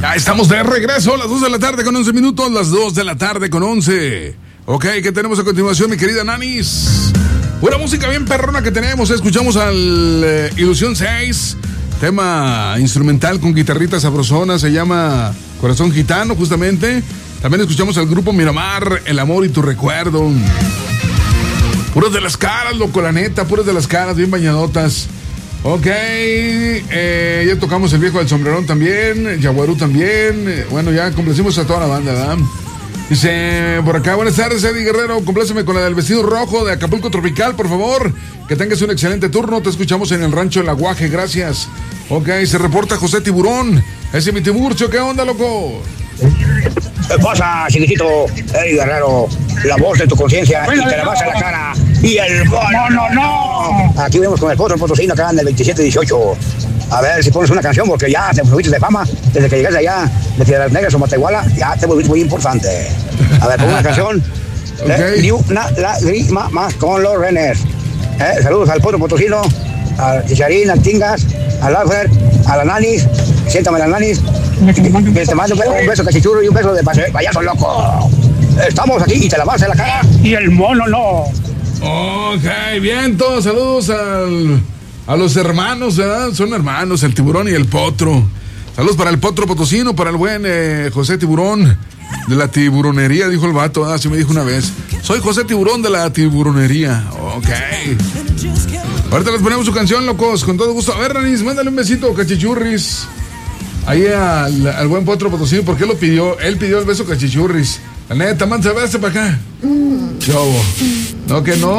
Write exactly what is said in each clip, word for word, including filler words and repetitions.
Ya estamos de regreso a las dos de la tarde con once minutos, las dos de la tarde con once. Ok, ¿qué tenemos a continuación, mi querida Nanis? Buena música bien perrona que tenemos. Escuchamos al eh, Ilusión seis, tema instrumental con guitarrita sabrosona, se llama Corazón Gitano, justamente. También escuchamos al grupo Miramar, El Amor y Tu Recuerdo. Puras de las caras, loco, la neta, puras de las caras, bien bañadotas. Ok, eh, ya tocamos El Viejo del Sombrerón también, Yaguarú también. Eh, bueno, ya complacimos a toda la banda, ¿verdad? Dice por acá, buenas tardes, Eddie Guerrero, compláceme con la del vestido rojo de Acapulco Tropical, por favor. Que tengas un excelente turno, te escuchamos en el rancho El Aguaje, gracias. Ok, se reporta José Tiburón. Ese es mi Tiburcio, ¿qué onda, loco? ¿Qué pasa, chiquitito? Eddie Guerrero, la voz de tu conciencia y te la vas a la cara. Y el... ¡No, no, no! Aquí vemos con el Potro Potosino que anda el veintisiete dieciocho. A ver si pones una canción, porque ya te subiste de fama. Desde que llegaste allá de Piedras Negras o Matehuala, ya te volviste muy importante. A ver, pon una canción. Okay. Ni una lágrima más con los Reners. Eh, saludos al Potro Potosino, al Chicharín, al Tingas, al Alfred, a la Nanis. Siéntame la Nanis. Te mando un beso cachichurro y un beso de payaso loco. Estamos aquí y te la vas a la cara. Y el mono no. Ok, bien, todos saludos al, a los hermanos, ¿verdad? Son hermanos, el Tiburón y el Potro. Saludos para el Potro Potosino, para el buen eh, José Tiburón de la tiburonería, dijo el vato, ah, así me dijo una vez. Soy José Tiburón de la tiburonería. Ok. Ahorita les ponemos su canción, locos, con todo gusto. A ver, Ranis, mándale un besito, cachichurris. Ahí al, al buen Potro Potosino, ¿por qué lo pidió? Él pidió el beso cachichurris. La neta, man, se va para acá. Yo, no que no.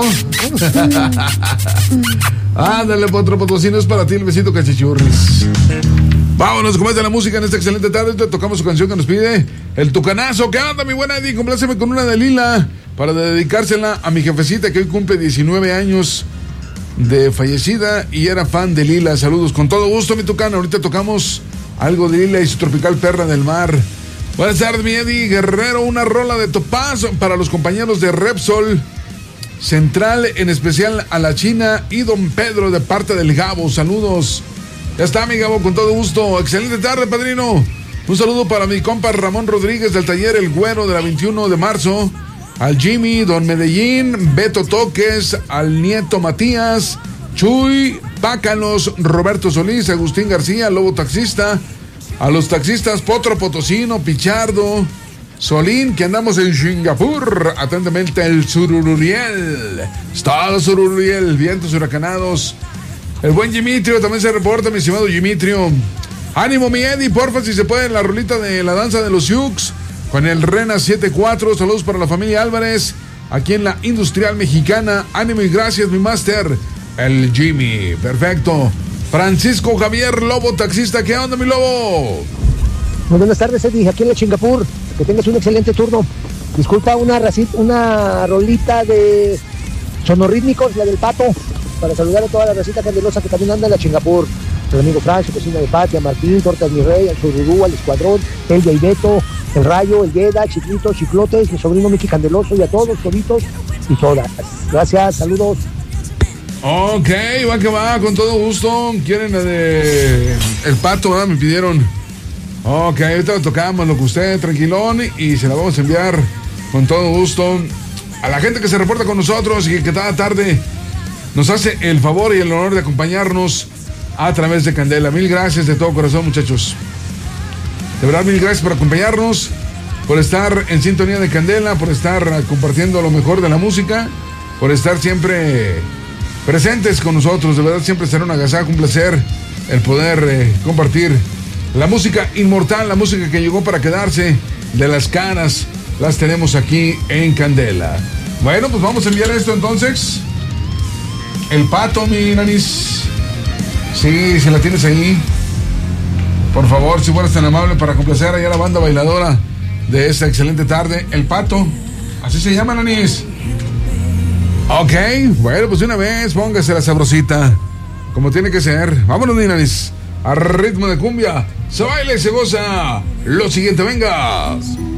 Ándale, Potro Potosino, es para ti el besito cachichurris. Vámonos, como es de la música en esta excelente tarde. Te tocamos su canción que nos pide el Tucanazo. ¿Qué onda, mi buena Eddie? Compláceme con una de Lila para dedicársela a mi jefecita que hoy cumple diecinueve años de fallecida y era fan de Lila. Saludos, con todo gusto, mi Tucana. Ahorita tocamos algo de Lila y su tropical Perra del Mar. Buenas tardes, mi Eddie Guerrero. Una rola de Topaz para los compañeros de Repsol Central, en especial a la China y Don Pedro de parte del Gabo. Saludos. Ya está, mi Gabo, con todo gusto. Excelente tarde, padrino. Un saludo para mi compa Ramón Rodríguez del taller El Güero de la veintiuno de marzo. Al Jimmy, Don Medellín, Beto Toques, al nieto Matías, Chuy, Pácanos, Roberto Solís, Agustín García, Lobo Taxista. A los taxistas Potro Potosino, Pichardo, Solín, que andamos en Singapur. Atentamente el Surururiel. Estado Surururiel, vientos huracanados. El buen Dimitrio también se reporta, mi estimado Dimitrio. Ánimo, mi Eddie, porfa, si se puede, la rolita de la danza de los Sioux con el Rena siete cuatro. Saludos para la familia Álvarez, aquí en la Industrial Mexicana. Ánimo y gracias, mi máster, el Jimmy. Perfecto. Francisco Javier Lobo, taxista. ¿Qué onda, mi Lobo? Muy buenas tardes, Eddie, aquí en la Singapur. Que tengas un excelente turno. Disculpa, una, racita, una rolita de sonorítmicos, la del Pato, para saludar a toda la racita candelosa que también anda en la Singapur. El amigo Francio, Cocina de Patia, Martín, Tortas Mi Rey, al Sururú, al Escuadrón, el y Beto, el Rayo, el Yeda, Chiquito, Chiclotes, mi sobrino Miki Candeloso y a todos, toditos y todas. Gracias, saludos. Ok, va que va, con todo gusto. Quieren la de El Pato, ¿verdad? Me pidieron. Ok, ahorita lo tocamos, lo que usted, tranquilón, y se la vamos a enviar con todo gusto a la gente que se reporta con nosotros y que cada tarde nos hace el favor y el honor de acompañarnos a través de Candela. Mil gracias de todo corazón, muchachos. De verdad, mil gracias por acompañarnos, por estar en sintonía de Candela, por estar compartiendo lo mejor de la música, por estar siempre presentes con nosotros. De verdad, siempre será un agasajo, un placer el poder eh, compartir la música inmortal, la música que llegó para quedarse. De las caras las tenemos aquí en Candela. Bueno, pues vamos a enviar esto entonces. El Pato, mi Nanis. Sí, si la tienes ahí, por favor, si fueras tan amable para complacer allá a la banda bailadora de esta excelente tarde. El Pato, así se llama, Nanis. Ok, bueno, pues de una vez, póngase la sabrosita, como tiene que ser. Vámonos, mi Nanis, a ritmo de cumbia. Se baila y se goza. Lo siguiente, venga.